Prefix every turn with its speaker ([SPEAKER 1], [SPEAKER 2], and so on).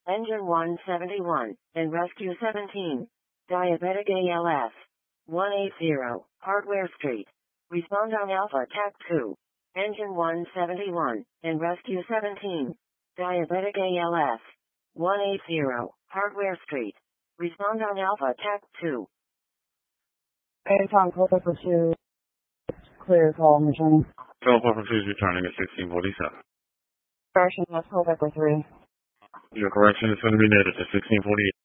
[SPEAKER 1] Engine 171, and Rescue 17. Diabetic ALS. 180, Hardware Street. Respond on Alpha TAC 2. Engine 171, and Rescue 17. Diabetic ALS. 180, Hardware Street. Respond on Alpha TAC 2.
[SPEAKER 2] Anton Cobra Pursuit. Clear call returning.
[SPEAKER 3] Alpha Pursuit returning at 1647.
[SPEAKER 2] Correction, that's Cobra 3.
[SPEAKER 3] Your correction is going to be noted at 1648.